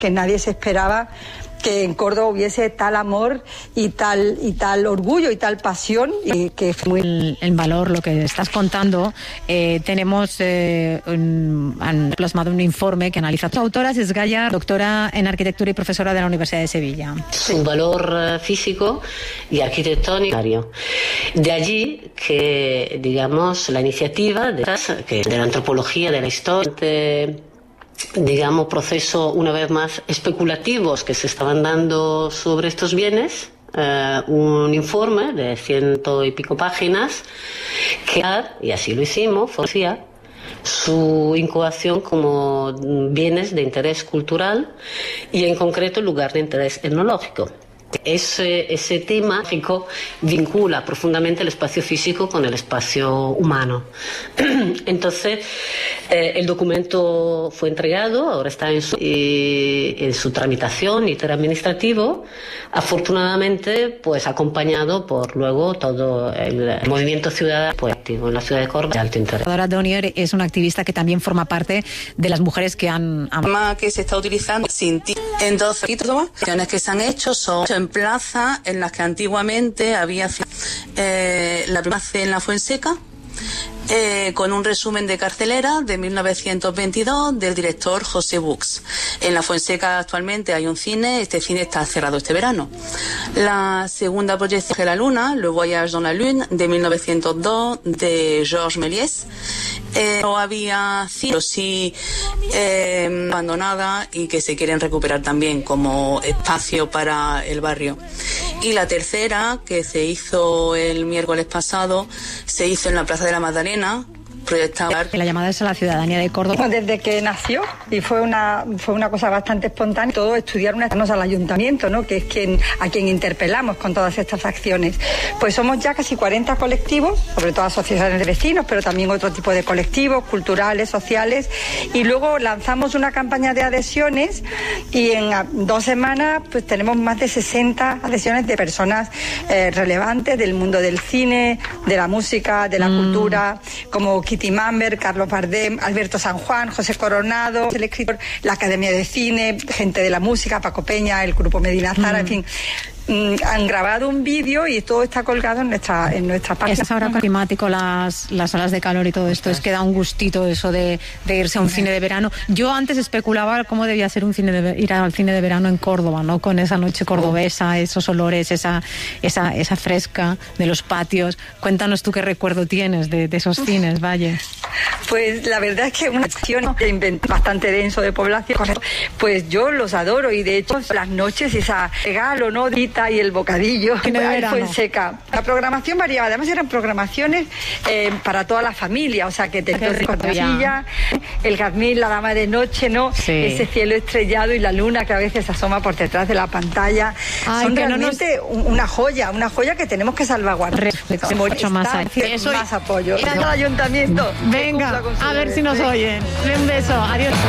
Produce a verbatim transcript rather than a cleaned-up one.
que nadie se esperaba que en Córdoba hubiese tal amor y tal y tal orgullo y tal pasión, y que fue muy... el, el valor, lo que estás contando. Eh, tenemos eh, un, han plasmado un informe que analiza. Su autora es Gaia, doctora en arquitectura y profesora de la Universidad de Sevilla. Un valor uh, físico y arquitectónico. De allí que, digamos, la iniciativa de, que de la antropología de la historia, de, digamos, procesos una vez más especulativos que se estaban dando sobre estos bienes, eh, un informe de ciento y pico páginas que, y así lo hicimos, favorecía su incubación como bienes de interés cultural y en concreto lugar de interés etnológico. Ese, ese tema vincula profundamente el espacio físico con el espacio humano. Entonces, eh, el documento fue entregado, ahora está en su, eh, en su tramitación interadministrativo, afortunadamente, pues acompañado por luego todo el, el movimiento ciudadano pues, activo en la ciudad de Córdoba de alto interés. Dora Donier es una activista que también forma parte de las mujeres que han... que se está utilizando sin ti. Entonces, las acciones que se han hecho son en plaza en las que antiguamente había eh, la primera en la Fuenseca, eh, con un resumen de cartelera de mil novecientos veintidós del director José Bux. En la Fuenseca actualmente hay un cine, este cine está cerrado este verano. La segunda proyección de la Luna, Le Voyage dans la Lune, de mil novecientos dos, de Georges Méliès. Eh, no había cine, sí eh, abandonada y que se quieren recuperar también como espacio para el barrio. Y la tercera, que se hizo el miércoles pasado, se hizo en la Plaza de la Magdalena, proyectada. La llamada es a la ciudadanía de Córdoba. Desde que nació, y fue una fue una cosa bastante espontánea, todo estudiar una al ayuntamiento, ¿no? Que es quien a quien interpelamos con todas estas acciones. Pues somos ya casi cuarenta colectivos, sobre todo asociaciones de vecinos, pero también otro tipo de colectivos, culturales, sociales, y luego lanzamos una campaña de adhesiones y en dos semanas pues tenemos más de sesenta adhesiones de personas eh, relevantes del mundo del cine, de la música, de la mm. cultura, como Kitty Mamber, Carlos Bardem, Alberto San Juan, José Coronado, el escritor, la Academia de Cine, gente de la música, Paco Peña, el grupo Medina Zara, mm. en fin. Han grabado un vídeo y todo está colgado en nuestra en nuestra página. Es ahora con el climático, las, las olas de calor y todo esto, es que da un gustito eso de, de irse a un cine de verano. Yo antes especulaba cómo debía ser un cine de, ir al cine de verano en Córdoba, ¿no? Con esa noche cordobesa, esos olores, esa esa esa fresca de los patios. Cuéntanos tú qué recuerdo tienes de, de esos cines, Valle. Pues la verdad es que una acción bastante denso de población, pues yo los adoro y de hecho las noches esa regalo, ¿no? Y el bocadillo en Fuenseca. La programación variaba, además eran programaciones eh, para toda la familia, o sea que te Cordovilla, el jazmín, la dama de noche, ¿no? Sí. Ese cielo estrellado y la luna que a veces asoma por detrás de la pantalla. Ay, son realmente no nos... una joya, una joya que tenemos que salvaguardar. Mucho más, Eso más apoyo. Gracias al ayuntamiento. Venga, a ver si nos oyen. Un beso, adiós.